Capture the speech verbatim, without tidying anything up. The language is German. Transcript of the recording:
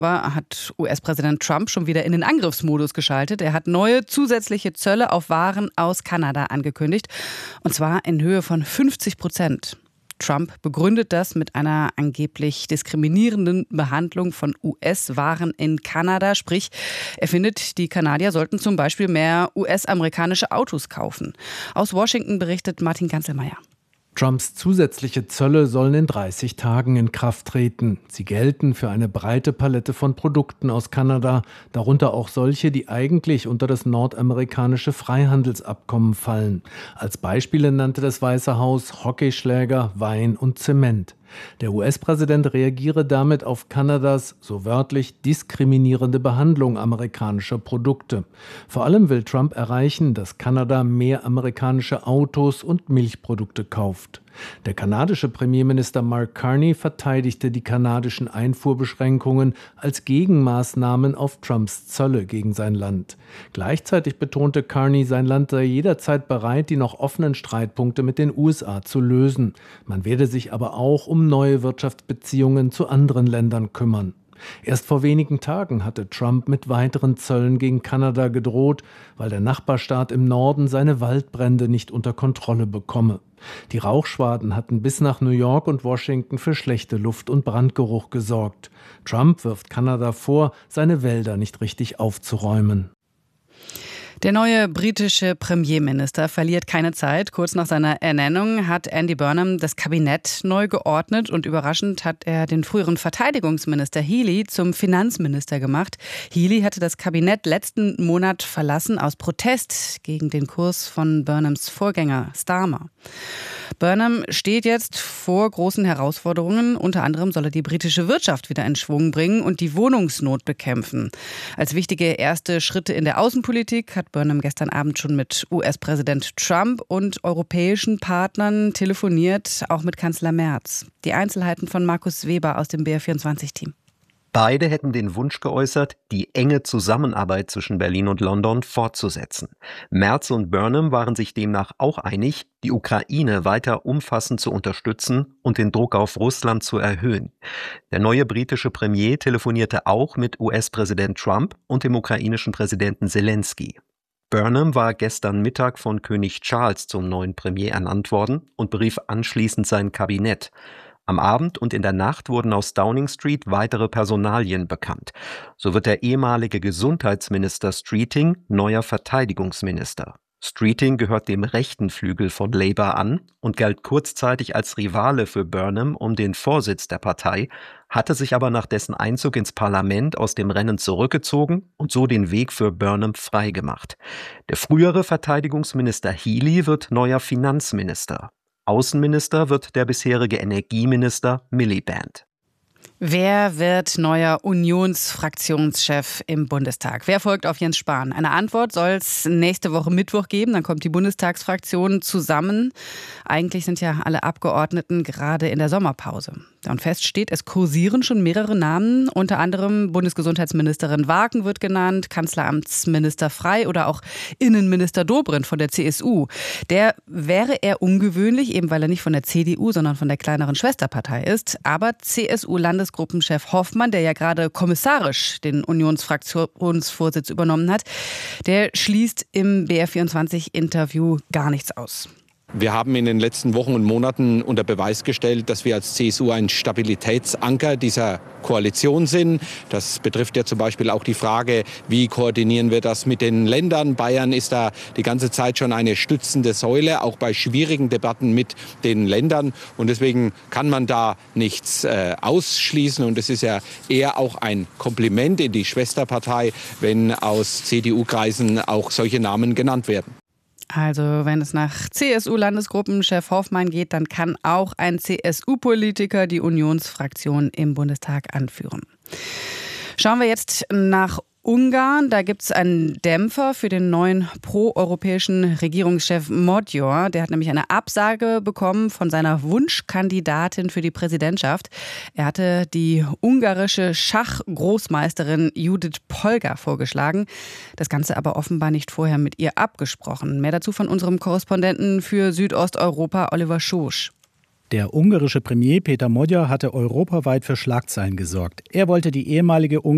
hat U S-Präsident Trump schon wieder in den Angriffsmodus geschaltet. Er hat neue zusätzliche Zölle auf Waren aus Kanada angekündigt. Und zwar in Höhe von fünfzig Prozent. Trump begründet das mit einer angeblich diskriminierenden Behandlung von U S-Waren in Kanada. Sprich, er findet, die Kanadier sollten zum Beispiel mehr U S-amerikanische Autos kaufen. Aus Washington berichtet Martin Ganzelmeier. Trumps zusätzliche Zölle sollen in dreißig Tagen in Kraft treten. Sie gelten für eine breite Palette von Produkten aus Kanada, darunter auch solche, die eigentlich unter das nordamerikanische Freihandelsabkommen fallen. Als Beispiele nannte das Weiße Haus Hockeyschläger, Wein und Zement. Der U S-Präsident reagiere damit auf Kanadas, so wörtlich, diskriminierende Behandlung amerikanischer Produkte. Vor allem will Trump erreichen, dass Kanada mehr amerikanische Autos und Milchprodukte kauft. Der kanadische Premierminister Mark Carney verteidigte die kanadischen Einfuhrbeschränkungen als Gegenmaßnahmen auf Trumps Zölle gegen sein Land. Gleichzeitig betonte Carney, sein Land sei jederzeit bereit, die noch offenen Streitpunkte mit den U S A zu lösen. Man werde sich aber auch um neue Wirtschaftsbeziehungen zu anderen Ländern kümmern. Erst vor wenigen Tagen hatte Trump mit weiteren Zöllen gegen Kanada gedroht, weil der Nachbarstaat im Norden seine Waldbrände nicht unter Kontrolle bekomme. Die Rauchschwaden hatten bis nach New York und Washington für schlechte Luft- und Brandgeruch gesorgt. Trump wirft Kanada vor, seine Wälder nicht richtig aufzuräumen. Der neue britische Premierminister verliert keine Zeit. Kurz nach seiner Ernennung hat Andy Burnham das Kabinett neu geordnet und überraschend hat er den früheren Verteidigungsminister Healey zum Finanzminister gemacht. Healey hatte das Kabinett letzten Monat verlassen aus Protest gegen den Kurs von Burnhams Vorgänger Starmer. Burnham steht jetzt vor großen Herausforderungen. Unter anderem soll er die britische Wirtschaft wieder in Schwung bringen und die Wohnungsnot bekämpfen. Als wichtige erste Schritte in der Außenpolitik hat Burnham gestern Abend schon mit U S-Präsident Trump und europäischen Partnern telefoniert, auch mit Kanzler Merz. Die Einzelheiten von Markus Weber aus dem B R vierundzwanzig-Team. Beide hätten den Wunsch geäußert, die enge Zusammenarbeit zwischen Berlin und London fortzusetzen. Merz und Burnham waren sich demnach auch einig, die Ukraine weiter umfassend zu unterstützen und den Druck auf Russland zu erhöhen. Der neue britische Premier telefonierte auch mit U S-Präsident Trump und dem ukrainischen Präsidenten Zelensky. Burnham war gestern Mittag von König Charles zum neuen Premier ernannt worden und berief anschließend sein Kabinett. Am Abend und in der Nacht wurden aus Downing Street weitere Personalien bekannt. So wird der ehemalige Gesundheitsminister Streeting neuer Verteidigungsminister. Streeting gehört dem rechten Flügel von Labour an und galt kurzzeitig als Rivale für Burnham um den Vorsitz der Partei, hatte sich aber nach dessen Einzug ins Parlament aus dem Rennen zurückgezogen und so den Weg für Burnham freigemacht. Der frühere Verteidigungsminister Healey wird neuer Finanzminister. Außenminister wird der bisherige Energieminister Miliband. Wer wird neuer Unionsfraktionschef im Bundestag? Wer folgt auf Jens Spahn? Eine Antwort soll es nächste Woche Mittwoch geben. Dann kommt die Bundestagsfraktion zusammen. Eigentlich sind ja alle Abgeordneten gerade in der Sommerpause. Und fest steht, es kursieren schon mehrere Namen. Unter anderem Bundesgesundheitsministerin Wagen wird genannt, Kanzleramtsminister Frey oder auch Innenminister Dobrindt von der C S U. Der wäre eher ungewöhnlich, eben weil er nicht von der C D U, sondern von der kleineren Schwesterpartei ist. Aber C S U-Landesgruppenchef Hoffmann, der ja gerade kommissarisch den Unionsfraktionsvorsitz übernommen hat, der schließt im B R vierundzwanzig-Interview gar nichts aus. Wir haben in den letzten Wochen und Monaten unter Beweis gestellt, dass wir als C S U ein Stabilitätsanker dieser Koalition sind. Das betrifft ja zum Beispiel auch die Frage, wie koordinieren wir das mit den Ländern. Bayern ist da die ganze Zeit schon eine stützende Säule, auch bei schwierigen Debatten mit den Ländern. Und deswegen kann man da nichts äh, ausschließen. Und es ist ja eher auch ein Kompliment in die Schwesterpartei, wenn aus C D U-Kreisen auch solche Namen genannt werden. Also wenn es nach C S U-Landesgruppenchef Hoffmann geht, dann kann auch ein C S U-Politiker die Unionsfraktion im Bundestag anführen. Schauen wir jetzt nach Ungarn. Da gibt es einen Dämpfer für den neuen pro-europäischen Regierungschef Magyar. Der hat nämlich eine Absage bekommen von seiner Wunschkandidatin für die Präsidentschaft. Er hatte die ungarische Schachgroßmeisterin Judith Polgar vorgeschlagen. Das Ganze aber offenbar nicht vorher mit ihr abgesprochen. Mehr dazu von unserem Korrespondenten für Südosteuropa, Oliver Schosch. Der ungarische Premier Péter Magyar hatte europaweit für Schlagzeilen gesorgt. Er wollte die ehemalige